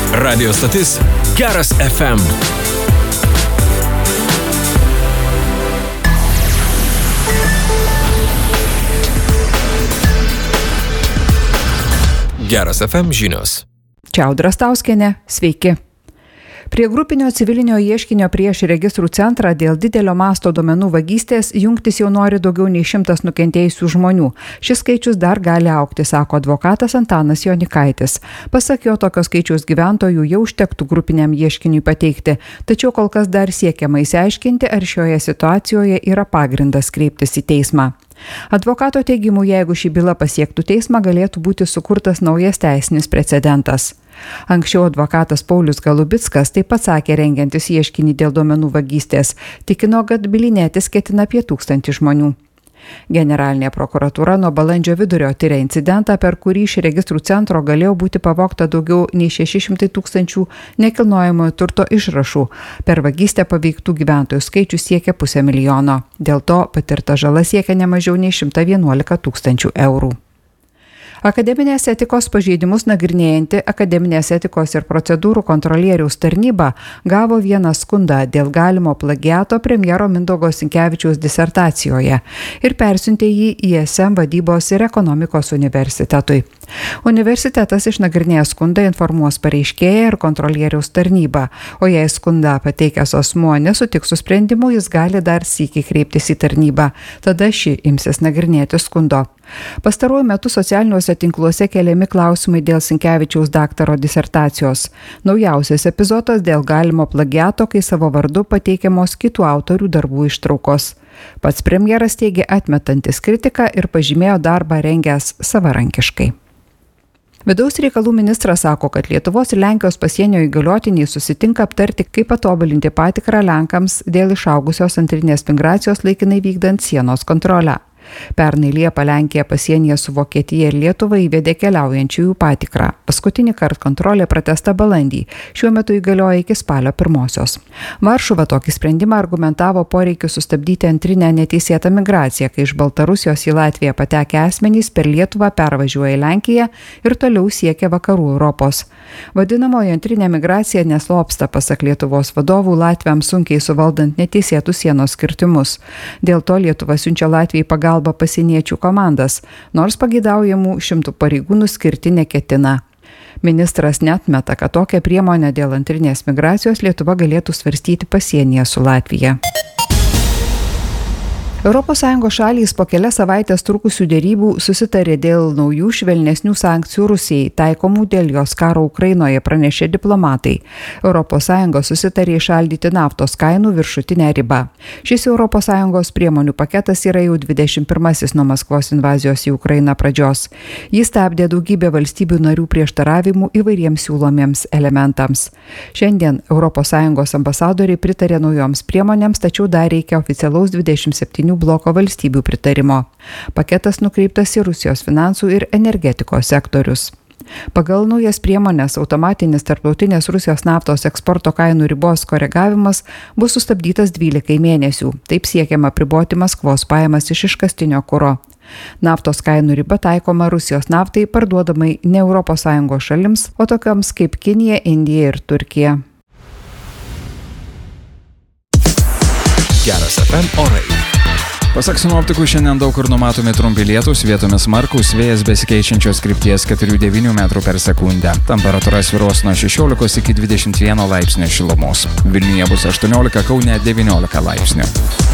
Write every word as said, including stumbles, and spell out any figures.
Radio stotis Geras F M. Geras F M žinios. Čia Audra Stauskienė, sveiki. Prie grupinio civilinio ieškinio prieš registrų centrą dėl didelio masto duomenų vagystės jungtis jau nori daugiau nei šimtas nukentėjusių žmonių. Šis skaičius dar gali augti, sako advokatas Antanas Jonikaitis. Pasak jo, tokio skaičiaus gyventojų jau užtektų grupiniam ieškiniui pateikti, tačiau kol kas dar siekiama išsiaiškinti, ar šioje situacijoje yra pagrindas kreiptis į teismą. Advokato teigimu, jeigu ši byla pasiektų teismą, galėtų būti sukurtas naujas teisinis precedentas. Anksčiau advokatas Paulius Galubickas taip pat sakė, rengiantis ieškinį dėl duomenų vagystės, tikino, kad bylinėtis ketina apie tūkstantį žmonių. Generalinė prokuratūra nuo balandžio vidurio tiria incidentą, per kurį iš registrų centro galėjo būti pavogta daugiau nei šeši šimtai tūkstančių nekilnojamojo turto išrašų. Per vagystę paveiktų gyventojų skaičius siekia pusę milijono. Dėl to patirta žala siekia ne mažiau nei šimtas vienuolika tūkstančių eurų. Akademinės etikos pažeidimus nagrinėjanti Akademinės etikos ir procedūrų kontrolieriaus tarnyba gavo vieną skundą dėl galimo plagiato premjero Mindaugo Sinkevičiaus disertacijoje ir persiuntė jį į I S M vadybos ir ekonomikos universitetui. Universitetas išnagrinėjęs skundą informuos pareiškėją ir kontrolieriaus tarnybą, o jei skundą pateikęs asmuo nesutiks su sprendimu, jis gali dar sykį kreiptis į tarnybą, tada ši imsis nagrinėti skundo. Pastaruoju metu socialiniuose tinkluose keliami klausimai dėl Sinkevičiaus daktaro disertacijos. Naujausias epizodas dėl galimo plagiato, kai savo vardu pateikiamos kitų autorių darbų ištraukos. Pats premjeras teigė atmetantis kritiką ir pažymėjo darbą rengęs savarankiškai. Vidaus reikalų ministras sako, kad Lietuvos ir Lenkijos pasienio įgaliotiniai susitinka aptarti, kaip patobulinti patikrą Lenkams dėl išaugusios antrinės migracijos laikinai vykdant sienos kontrolę. Pernai Liepą Lenkija pasienyje su Vokietija ir Lietuva įvedė keliaujančiųjų patikrą. Paskutinį kartą kontrolė pratęsta balandį. Šiuo metu įgalioja iki spalio pirmosios. Varšuva tokį sprendimą argumentavo poreikiu sustabdyti antrinę neteisėtą migraciją, kai iš Baltarusijos į Latviją patekę asmenys per Lietuvą pervažiuoja į Lenkiją ir toliau siekia vakarų Europos. Vadinamoji antrinė migracija neslopsta, pasak Lietuvos vadovų, latviams sunkiai suvaldant neteisėtus sienos kirtimus. Dėl to Lietuva siunčia Latvijai pagalbą pasieniečių komandas, nors pageidaujamų šimtų pareigūnų skirti neketina. Ministras neatmeta, kad tokią priemonę dėl antrinės migracijos Lietuva galėtų svarstyti pasienyje su Latvija. Europos Sąjungos šalys po kelias savaitės trukusių derybų susitarė dėl naujų švelnesnių sankcijų Rusijai, taikomų dėl jos karo Ukrainoje, pranešė diplomatai. Europos Sąjunga susitarė įšaldyti naftos kainų viršutinę ribą. Šis Europos Sąjungos priemonių paketas yra jau dvidešimt pirmasis nuo Maskvos invazijos į Ukrainą pradžios. Jis stabdė daugybę valstybių narių prieštaravimų įvairiems siūlomiems elementams. Šiandien Europos Sąjungos ambasadoriai pritarė naujoms priemonėms, tačiau dar reikia oficialaus dvidešimt septynių bloko valstybių pritarimo. Paketas nukreiptas į Rusijos finansų ir energetikos sektorius. Pagal naujas priemonės automatinis tarptautinės Rusijos naftos eksporto kainų ribos koregavimas bus sustabdytas dvylikai mėnesių. Taip siekiama apriboti Maskvos pajamas iš iškastinio kuro. Naftos kainų riba taikoma Rusijos naftai parduodamai ne Europos Sąjungos šalims, o tokiams kaip Kinija, Indija ir Turkija. Geras F M orai. Pasak sinoptikų, šiandien daug kur numatomi trumpi lietūs, vietomis smarkūs, vėjas besikeičiančios krypties keturi devyni metrų per sekundę. Temperatūra svyruos nuo šešiolikos iki dvidešimt vieno laipsnio šilumos. Vilniuje bus aštuoniolika, Kaune devyniolika laipsnių.